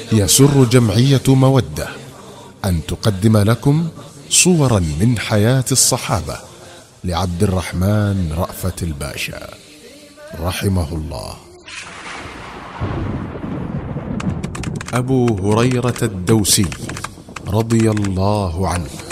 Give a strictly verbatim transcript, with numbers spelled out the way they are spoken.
يسر جمعية مودة أن تقدم لكم صورا من حياة الصحابة لعبد الرحمن رأفت الباشا رحمه الله. أبو هريرة الدوسي رضي الله عنه